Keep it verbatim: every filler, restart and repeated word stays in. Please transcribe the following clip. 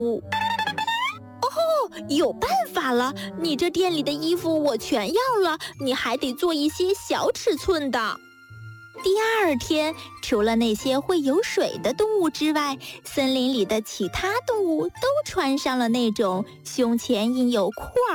有办法了，你这店里的衣服我全要了，你还得做一些小尺寸的。第二天，除了那些会游水的动物之外，森林里的其他动物都穿上了那种胸前印有块